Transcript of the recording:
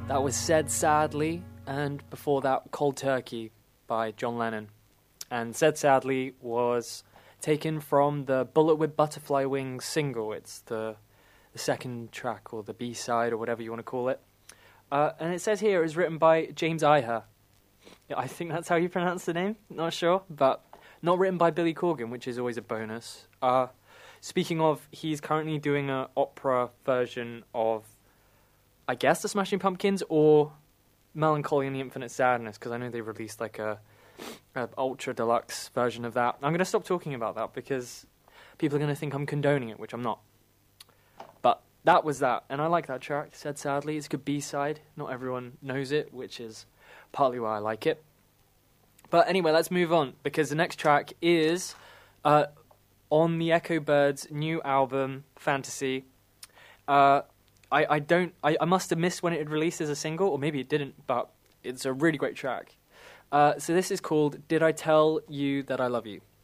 That was Said Sadly, and before that, Cold Turkey by John Lennon. And Said Sadly was taken from the Bullet with Butterfly Wings single. It's the second track, or the B-side, or whatever you want to call it. And it says here it was written by James Iha. Yeah, I think that's how you pronounce the name, not sure, but not written by Billy Corgan, which is always a bonus. Speaking of, he's currently doing an opera version of, I guess, the Smashing Pumpkins, or Melancholy and the Infinite Sadness, because I know they released like a ultra deluxe version of that. I'm going to stop talking about that because people are going to think I'm condoning it, which I'm not. But that was that, and I like that track, Said Sadly. It's a good B-side. Not everyone knows it, which is partly why I like it. But anyway, let's move on, because the next track is on the Echo Birds' new album, Fantasy. I must have missed when it had released as a single, or maybe it didn't, but it's a really great track. So this is called Did I Tell You That I Love You?